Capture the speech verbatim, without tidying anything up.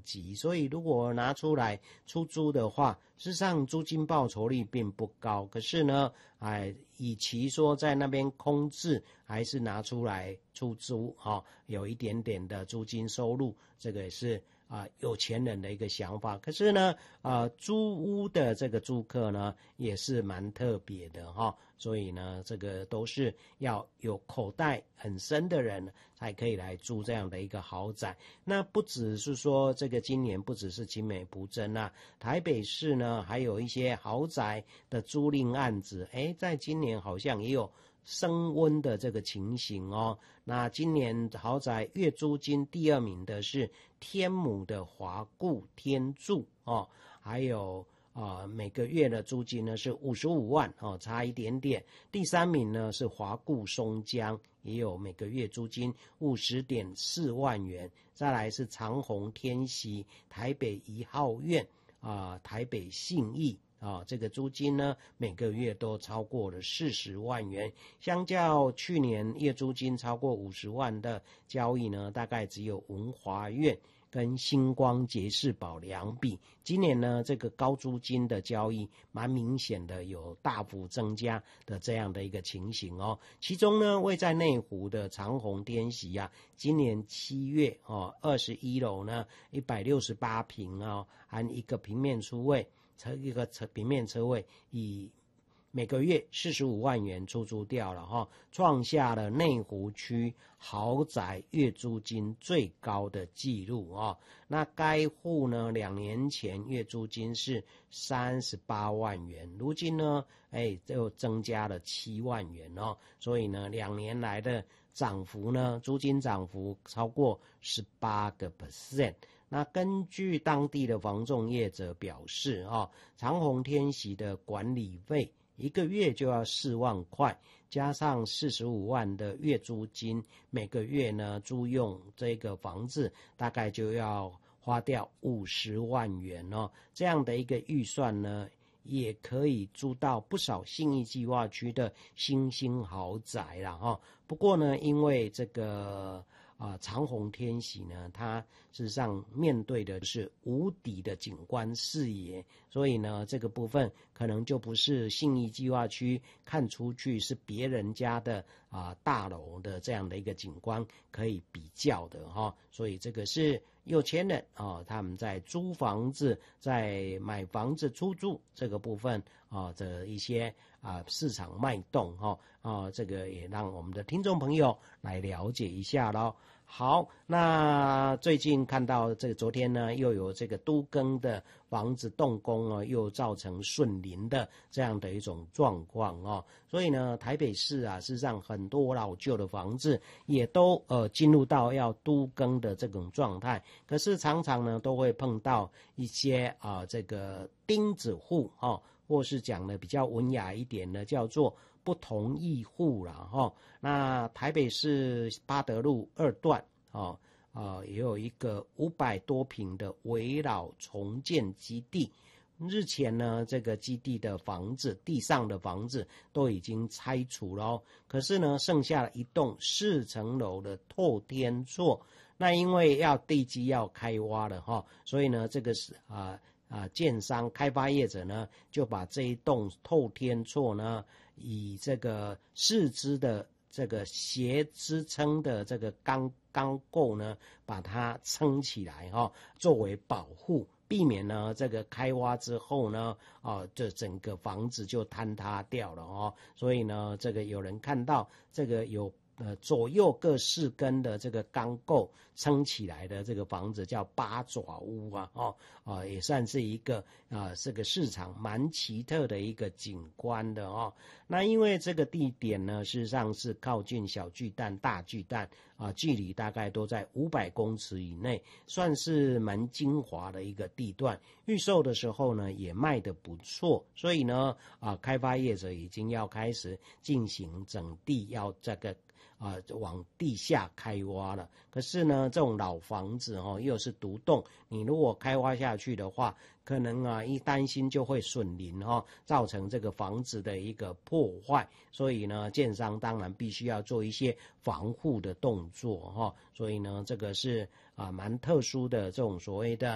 级，所以如果拿出来出租的话，事实上租金报酬率并不高。可是呢，哎，与其说在那边空置，还是拿出来出租，哦，有一点点的租金收入，这个也是啊、呃、有钱人的一个想法。可是呢，啊、呃、租屋的这个租客呢，也是蛮特别的哈、哦，所以呢，这个都是要有口袋很深的人才可以来租这样的一个豪宅。那不只是说这个今年不只是青美埔镇啊，台北市呢还有一些豪宅的租赁案子，诶，在今年好像也有升温的这个情形哦。那今年豪宅月租金第二名的是天母的华固天住哦，还有啊、呃，每个月的租金呢是五十五万哦，差一点点。第三名呢是华固松江，也有每个月租金五十点四万元。再来是长虹天喜台北一号院啊、呃，台北信义啊、哦，这个租金呢每个月都超过了四十万元，相较去年月租金超过五十万的交易呢，大概只有文华苑跟星光杰士堡两笔。今年呢，这个高租金的交易蛮明显的有大幅增加的这样的一个情形哦。其中呢，位在内湖的长虹天喜啊，今年七月哦，二十一楼呢，一百六十八坪哦，含一个平面车位，车一个车平面车位以每个月四十五万元出租掉了哈，创下了内湖区豪宅月租金最高的纪录啊。那该户呢，两年前月租金是三十八万元，如今呢，哎，就增加了七万元哦。所以呢，两年来的涨幅呢，租金涨幅超过十八个 percent。那根据当地的房仲业者表示啊，长虹天喜的管理费一个月就要四万块，加上四十五万的月租金，每个月呢租用这个房子大概就要花掉五十万元哦。这样的一个预算呢，也可以租到不少信义计划区的新兴豪宅啦哈。不过呢，因为这个啊、呃，长虹天喜呢，它事实上面对的是无敌的景观视野，所以呢，这个部分可能就不是信义计划区看出去是别人家的啊、呃、大楼的这样的一个景观可以比较的哈、哦。所以这个是有钱人啊、哦，他们在租房子、在买房子出租这个部分啊的一些啊市场脉动哈啊，这个也让我们的听众朋友来了解一下咯。好，那最近看到这个昨天呢，又有这个都更的房子动工哦，又造成顺邻的这样的一种状况哦，所以呢，台北市啊，事实上很多老旧的房子也都呃进入到要都更的这种状态，可是常常呢都会碰到一些啊、呃、这个钉子户哦，或是讲的比较文雅一点的，叫做不同意户啦哈。那台北市八德路二段哦，呃，也有一个五百多坪的围绕重建基地。日前呢，这个基地的房子，地上的房子都已经拆除了哦，可是呢，剩下了一栋四层楼的透天厝。那因为要地基要开挖了哈，所以呢，这个是啊。啊，建商开发业者呢，就把这一栋透天厝呢，以这个四支的这个斜支撑的这个钢钢构呢，把它撑起来哈、哦，作为保护，避免呢这个开挖之后呢，啊，这整个房子就坍塌掉了哦。所以呢，这个有人看到这个有。呃，左右各四根的这个钢构撑起来的这个房子叫八爪屋啊，哦，啊、呃，也算是一个啊、呃，这个市场蛮奇特的一个景观的哦。那因为这个地点呢，事实上是靠近小巨蛋、大巨蛋啊、呃，距离大概都在五百公尺以内，算是蛮精华的一个地段。预售的时候呢，也卖得不错，所以呢，啊、呃，开发业者已经要开始进行整地，要这个。啊、呃，往地下开挖了。可是呢，这种老房子哦，又是独栋，你如果开挖下去的话，可能啊一担心就会损邻哦，造成这个房子的一个破坏。所以呢，建商当然必须要做一些防护的动作哈、哦。所以呢，这个是啊蛮特殊的这种所谓的。